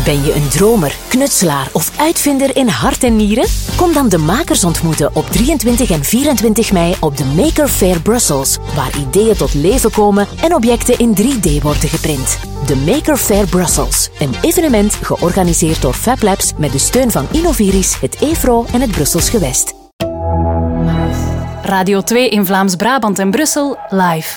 Ben je een dromer, knutselaar of uitvinder in hart en nieren? Kom dan de makers ontmoeten op 23 en 24 mei op de Maker Faire Brussels, waar ideeën tot leven komen en objecten in 3D worden geprint. De Maker Faire Brussels, een evenement georganiseerd door Fab Labs met de steun van Innoviris, het EFRO en het Brussels Gewest. Radio 2 in Vlaams-Brabant en Brussel live.